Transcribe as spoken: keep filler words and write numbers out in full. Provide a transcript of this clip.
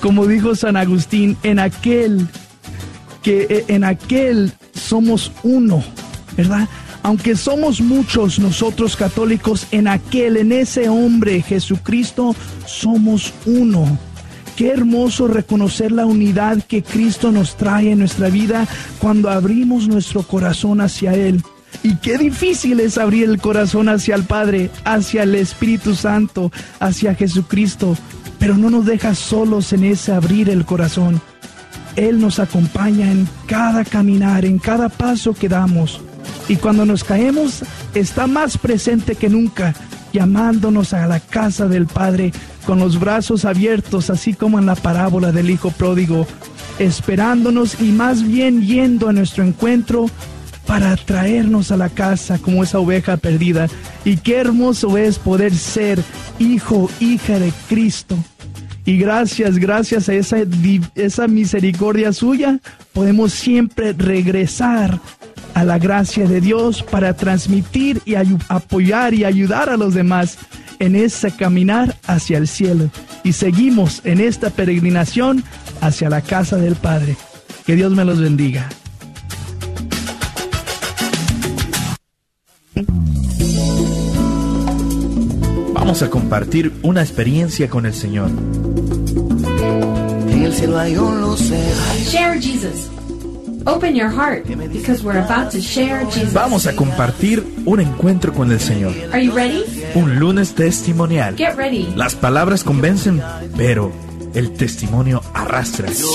Como dijo San Agustín, en aquel, que en aquel somos uno, ¿verdad? Aunque somos muchos nosotros católicos, en aquel, en ese hombre, Jesucristo, somos uno. Qué hermoso reconocer la unidad que Cristo nos trae en nuestra vida cuando abrimos nuestro corazón hacia Él. Y qué difícil es abrir el corazón hacia el Padre, hacia el Espíritu Santo, hacia Jesucristo. Pero no nos deja solos en ese abrir el corazón. Él nos acompaña en cada caminar, en cada paso que damos. Y cuando nos caemos, está más presente que nunca, llamándonos a la casa del Padre con los brazos abiertos, así como en la parábola del Hijo Pródigo, esperándonos y más bien yendo a nuestro encuentro para traernos a la casa como esa oveja perdida. Y qué hermoso es poder ser hijo, hija de Cristo. Y gracias, gracias a esa, esa misericordia suya, podemos siempre regresar a la gracia de Dios para transmitir y ay- apoyar y ayudar a los demás en ese caminar hacia el cielo. Y seguimos en esta peregrinación hacia la casa del Padre. Que Dios me los bendiga. Vamos a compartir una experiencia con el Señor. En el cielo hay un lucero. Share Jesus. Open your heart, because we're about to share Jesus. Vamos a compartir un encuentro con el Señor. Are you ready? Un lunes testimonial. Get ready. Las palabras convencen, pero el testimonio arrastra.